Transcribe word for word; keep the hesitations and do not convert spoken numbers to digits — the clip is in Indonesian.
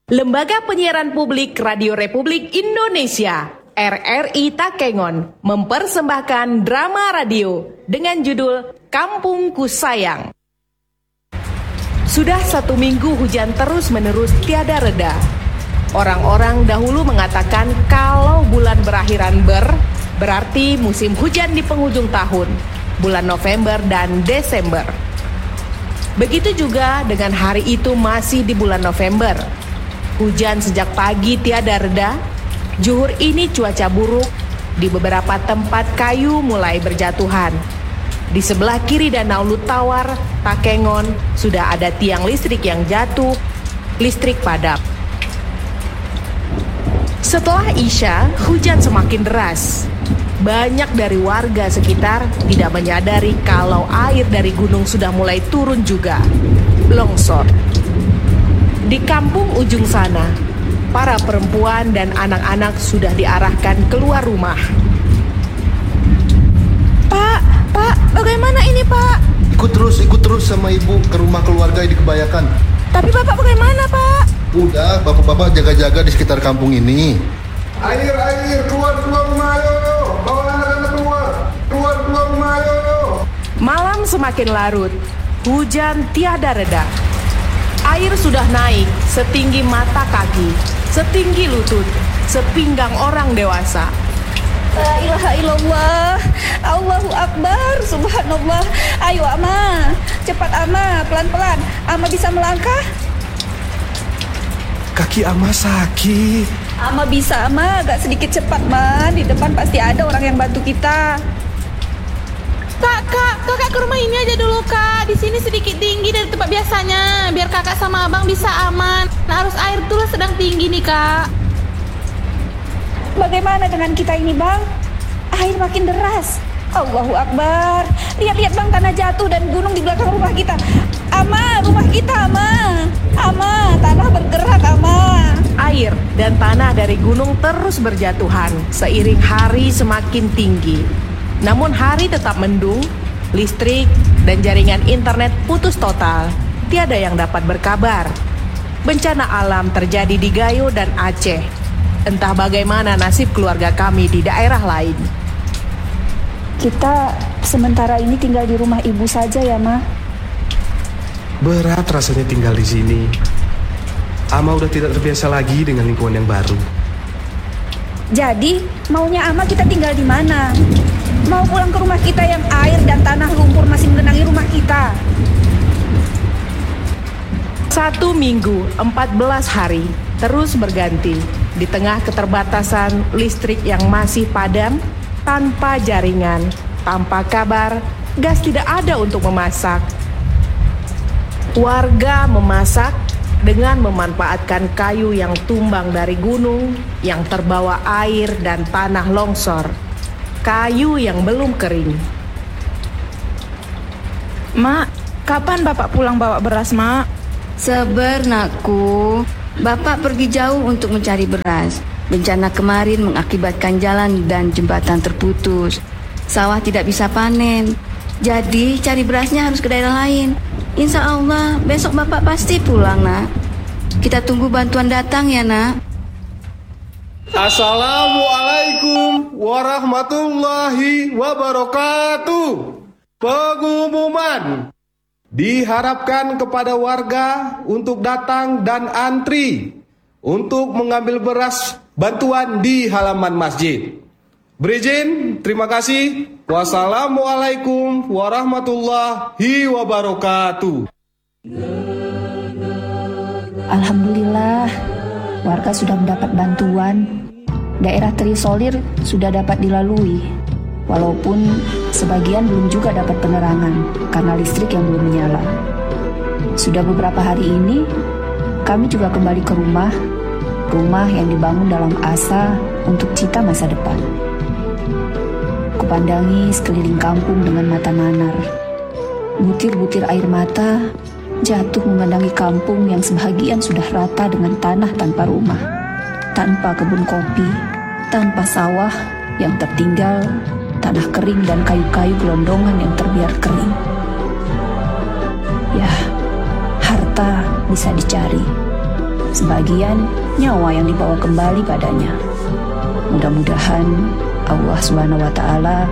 Lembaga Penyiaran Publik Radio Republik Indonesia R R I Takengon mempersembahkan drama radio dengan judul Kampungku Sayang. Sudah satu minggu hujan terus-menerus tiada reda. Orang-orang dahulu mengatakan kalau bulan berakhiran ber, berarti musim hujan di penghujung tahun, bulan November dan Desember. Begitu juga dengan hari itu masih di bulan November. Hujan sejak pagi tiada reda. Juhur ini cuaca buruk. Di beberapa tempat kayu mulai berjatuhan. Di sebelah kiri Danau Lutawar, Takengon, sudah ada tiang listrik yang jatuh. Listrik padam. Setelah Isya, hujan semakin deras. Banyak dari warga sekitar tidak menyadari kalau air dari gunung sudah mulai turun juga. Longsor. Di kampung ujung sana, para perempuan dan anak-anak sudah diarahkan keluar rumah. Pak, Pak, bagaimana ini Pak? Ikut terus, ikut terus sama ibu ke rumah keluarga di Kebayakan. Tapi Bapak bagaimana Pak? Udah, bapak-bapak jaga-jaga di sekitar kampung ini. Air, air, keluar, keluar rumah, ayo, ayo. Bawa anak-anak keluar, keluar, keluar rumah, ayo, ayo. Malam semakin larut, hujan tiada reda. Air sudah naik setinggi mata kaki, setinggi lutut, sepinggang orang dewasa. La ilaha illallah, Allahu Akbar, subhanallah. Ayo Ama, cepat Ama, pelan-pelan. Ama bisa melangkah? Kaki Ama sakit. Ama bisa Ama, agak sedikit cepat Man. Di depan pasti ada orang yang bantu kita. Kak, kak, kakak ke rumah ini aja dulu kak. Di sini sedikit tinggi dari tempat biasanya, biar kakak sama abang bisa aman. Nah, arus air tuh sedang tinggi nih kak. Bagaimana dengan kita ini Bang? Air makin deras. Allahu Akbar. Lihat-lihat Bang, tanah jatuh dan gunung di belakang rumah kita. Ama, rumah kita Ama. Ama, tanah bergerak Ama. Air dan tanah dari gunung terus berjatuhan seiring hari semakin tinggi. Namun hari tetap mendung, listrik dan jaringan internet putus total. Tiada yang dapat berkabar. Bencana alam terjadi di Gayo dan Aceh. Entah bagaimana nasib keluarga kami di daerah lain. Kita sementara ini tinggal di rumah ibu saja ya Ma. Berat rasanya tinggal di sini. Ama udah tidak terbiasa lagi dengan lingkungan yang baru. Jadi maunya Ama kita tinggal di mana? Mau pulang ke rumah kita yang air dan tanah lumpur masih mengenangi rumah kita. Satu minggu, empat belas hari, terus berganti. Di tengah keterbatasan listrik yang masih padam, tanpa jaringan, tanpa kabar, gas tidak ada untuk memasak. Warga memasak dengan memanfaatkan kayu yang tumbang dari gunung, yang terbawa air dan tanah longsor. Kayu yang belum kering. Mak, kapan bapak pulang bawa beras mak? Sabar nakku, bapak pergi jauh untuk mencari beras. Bencana kemarin mengakibatkan jalan dan jembatan terputus. Sawah tidak bisa panen. Jadi cari berasnya harus ke daerah lain. Insya Allah besok bapak pasti pulang nak. Kita tunggu bantuan datang ya nak. Assalamualaikum warahmatullahi wabarakatuh. Pengumuman. Diharapkan kepada warga untuk datang dan antri untuk mengambil beras bantuan di halaman masjid. Berizin, terima kasih. Wassalamualaikum warahmatullahi wabarakatuh. Alhamdulillah, warga sudah mendapat bantuan. Daerah terisolir sudah dapat dilalui. Walaupun sebagian belum juga dapat penerangan karena listrik yang belum menyala. Sudah beberapa hari ini, kami juga kembali ke rumah. Rumah yang dibangun dalam asa untuk cita masa depan. Kupandangi sekeliling kampung dengan mata nanar. Butir-butir air mata jatuh memandangi kampung yang sebahagian sudah rata dengan tanah tanpa rumah, tanpa kebun kopi, tanpa sawah yang tertinggal, tanah kering dan kayu-kayu gelondongan yang terbiar kering. Ya, harta bisa dicari, sebagian nyawa yang dibawa kembali padanya. Mudah-mudahan Allah Subhanahu wa Ta'ala